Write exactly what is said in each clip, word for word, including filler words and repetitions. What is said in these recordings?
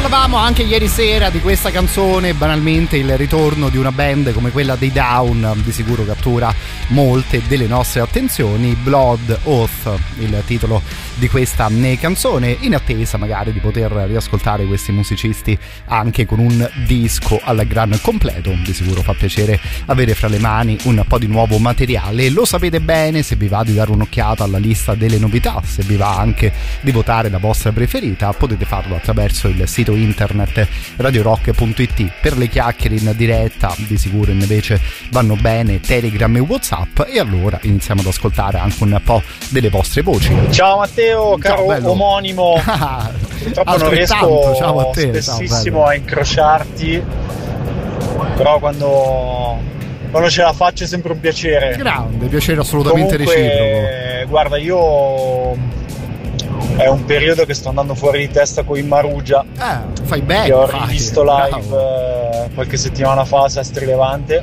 parlavamo anche ieri sera di questa canzone, banalmente il ritorno di una band come quella dei Down di sicuro cattura molte delle nostre attenzioni. Blood Oath, il titolo di questa canzone, in attesa magari di poter riascoltare questi musicisti anche con un disco al gran completo. Di sicuro fa piacere avere fra le mani un po' di nuovo materiale. Lo sapete bene, se vi va di dare un'occhiata alla lista delle novità, se vi va anche di votare la vostra preferita, potete farlo attraverso il sito internet radio rock punto it. Per le chiacchiere in diretta di sicuro invece vanno bene Telegram e WhatsApp, e allora iniziamo ad ascoltare anche un po' delle vostre voci. Ciao Matteo, caro bello. omonimo. Purtroppo non riesco ciao a te, spessissimo ciao, a incrociarti, però quando, quando ce la faccio è sempre un piacere. Grande, piacere assolutamente Comunque, reciproco. Guarda, io è un periodo che sto andando fuori di testa con i Marugia. Eh, fai bene. Che ho fai, rivisto live bravo. qualche settimana fa a Sestri Levante.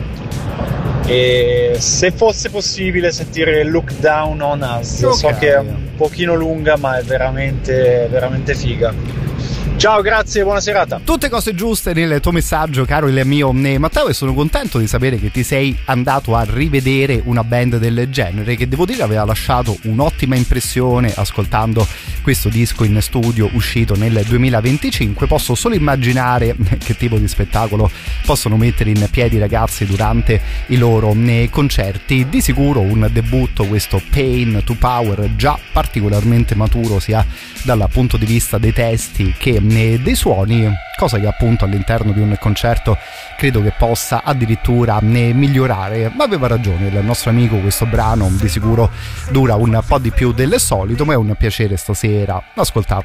E se fosse possibile sentire Look Down on Us, okay. So che è un pochino lunga, ma è veramente, veramente figa. Ciao, grazie, buona serata. Tutte cose giuste nel tuo messaggio, caro il mio Matteo, e sono contento di sapere che ti sei andato a rivedere una band del genere, che devo dire aveva lasciato un'ottima impressione ascoltando questo disco in studio uscito nel duemilaventicinque. Posso solo immaginare che tipo di spettacolo possono mettere in piedi i ragazzi durante i loro concerti. Di sicuro un debutto, questo Pain to Power, già particolarmente maturo sia dal punto di vista dei testi che dei suoni, cosa che appunto all'interno di un concerto credo che possa addirittura migliorare. Ma aveva ragione il nostro amico, questo brano di sicuro dura un po' di più del solito, ma è un piacere stasera ascoltarlo